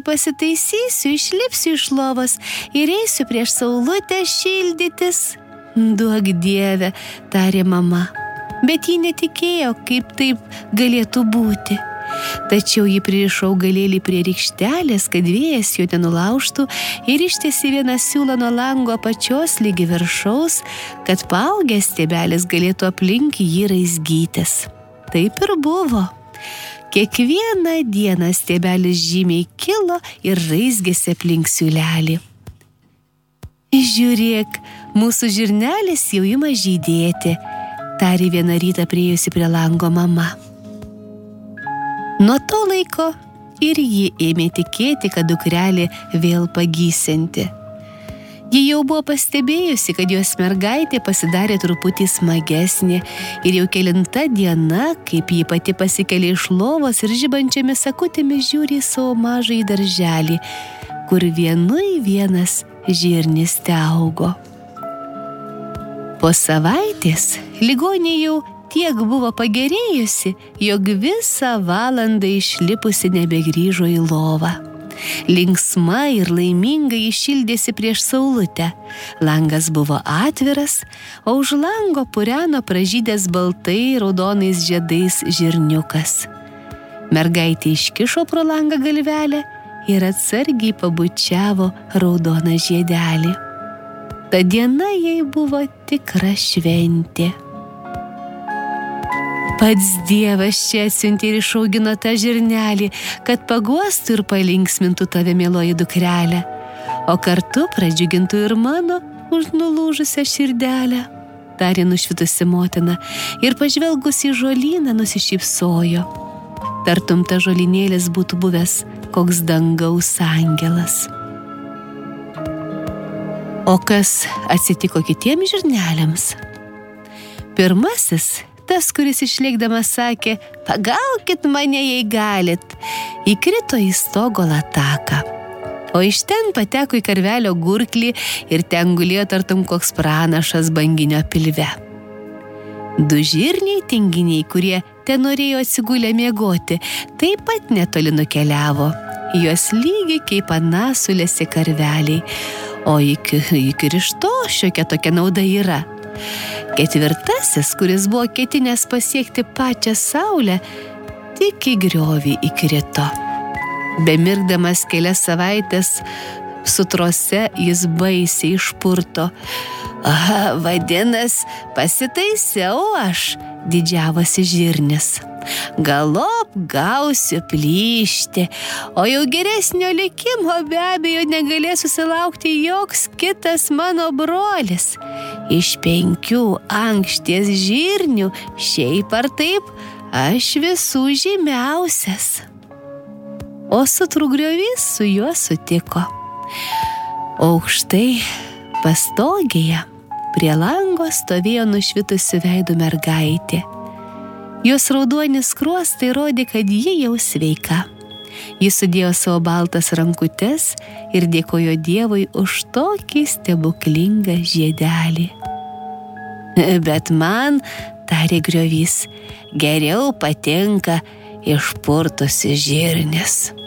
pasitaisysiu, išlipsiu iš lovos ir eisiu prieš saulutę šildytis. Duok Dieve, tarė mama, bet ji netikėjo, kaip taip galėtų būti. Tačiau ji pririšo augalėlį prie rykštelės, kad vėjas jo nenulaužtų, ir ištiesė vieną siūlą nuo lango apačios ligi viršaus, kad paaugęs stiebelis galėtų aplink jį raizgytis. Taip ir buvo. Kiekvieną dieną stiebelis žymiai kilo ir raizgėsi aplink siūlelį. Žiūrėk, mūsų žirnelis jau ima žydėti, tarė vieną rytą priėjusi prie lango mama. Nuo to laiko ir ji ėmė tikėti, kad dukrelė vėl pagysianti. Ji jau buvo pastebėjusi, kad jos mergaitė pasidarė truputį smagesnė ir jau kelinta diena, kaip ji pati pasikelia iš lovos ir žibančiamis akutėmis žiūri į savo mažąjį darželį, kur vienas žirnis teaugo. Po savaitės ligonė jau tiek buvo pagerėjusi, jog visą valandą išlipusi nebegrįžo į lovą. Linksma ir laimingai iššildėsi prieš saulutę. Langas buvo atviras, o už lango pureno pražydęs baltai raudonais žiedais žirniukas. Mergaitė iškišo pro langą galvelę ir atsargiai pabučiavo raudoną žiedelį. Ta diena jai buvo tikra šventė. Pats Dievas čia atsiuntė ir išaugino tą žirnelį, kad paguostų ir palinksmintų tave, mieloji dukrelė, o kartu pradžiugintų ir mano už nulūžusią širdelę, tarė nušvitusi motina ir pažvelgusi į žolyną nusišypsojo. Tartum ta žolynėlis būtų buvęs koks dangaus angelas. O kas atsitiko kitiems žirneliams? Pirmasis, tas, kuris išlėkdamas sakė, pagaukit mane, jei galit, įkrito į stogo lataką. O iš ten pateko į karvelio gurklį ir ten gulėjo tartum koks pranašas banginio pilve. Du žirniai tinginiai, kurie ten norėjo atsigulę miegoti, taip pat netoli nukeliavo. Jos lygiai kaip anasulėsi karveliai, o įkrišto šiokia tokia nauda yra. Ketvirtasis, kuris buvo ketinęs pasiekti pačią saulę, tik į griovį įkrito. Bemirkdamas kelias savaitės sutrose jis baisiai išpurto. Vadinas, pasitaisiau aš, didžiavosi žirnis. Galop gausiu plyšti, o jau geresnio likimo be abejo negalės susilaukti joks kitas mano brolis. Iš 5 ankšties žirnių, šiaip ar taip, aš visų žymiausias. O sutrugriovys su juo sutiko. Aukštai pastogėje prie lango stovėjo nušvitusi veidu mergaitė. Jos raudonis skruostai rodė, kad ji jau sveika. Ji sudėjo savo baltas rankutes ir dėkojo Dievui už tokį stebuklingą žiedelį. Bet man, tarė griovys, geriau patinka išpurtusi žirnis.